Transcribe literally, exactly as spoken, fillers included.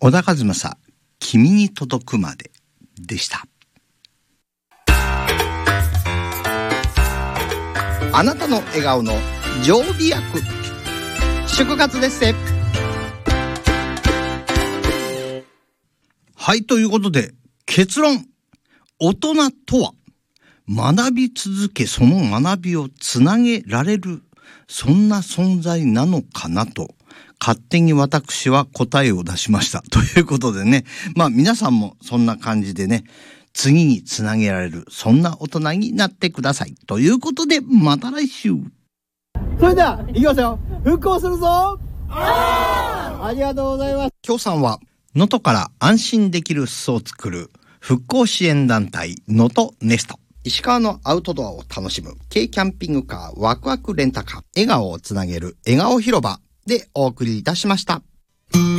小田和正、君に届くまででした。あなたの笑顔の常備薬、祝活ですね。はい、ということで結論、大人とは学び続け、その学びをつなげられる、そんな存在なのかなと勝手に私は答えを出しましたということでね、まあ皆さんもそんな感じでね、次につなげられる、そんな大人になってくださいということで、また来週。 それでは、いきますよ。復興するぞ。あーありがとうございます。 協賛は、能登から安心できる裾を作る復興支援団体能登ネスト。石川のアウトドアを楽しむ軽キャンピングカーワクワクレンタカー、笑顔をつなげる笑顔広場でお送りいたしました。